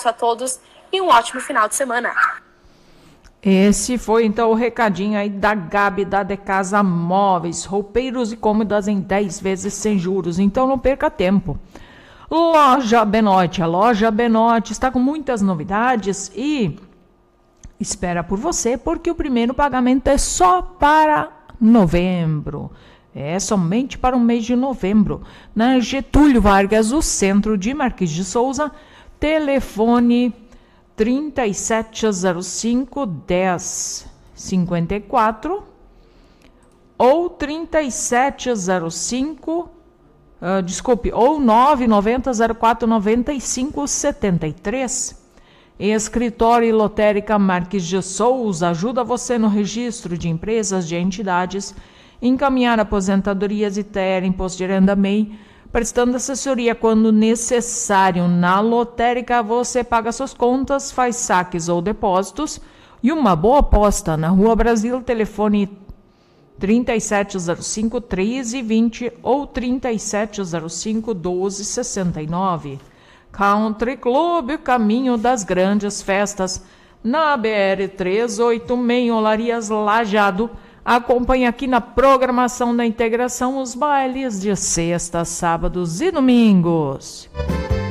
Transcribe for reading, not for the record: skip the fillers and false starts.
abraço a todos e um ótimo final de semana. Esse foi então o recadinho aí da Gabi da De Casa Móveis, roupeiros e cômodas em 10 vezes sem juros, então não perca tempo. Loja Benoit, a Loja Benoit está com muitas novidades e espera por você, porque o primeiro pagamento é só para novembro. É somente para o mês de novembro. Na Getúlio Vargas, o centro de Marquês de Souza, telefone 3705-1054 ou 3705, ou 990-04-9573. Escritório e Lotérica Marques de Souza ajuda você no registro de empresas, de entidades, encaminhar aposentadorias e ter imposto de renda MEI, prestando assessoria quando necessário. Na Lotérica você paga suas contas, faz saques ou depósitos e uma boa aposta. Na Rua Brasil, telefone 3705-1320 ou 3705-1269. Country Club, o caminho das grandes festas, na BR-386, Olarias Lajeado. Acompanhe aqui na programação da integração os bailes de sexta, sábados e domingos.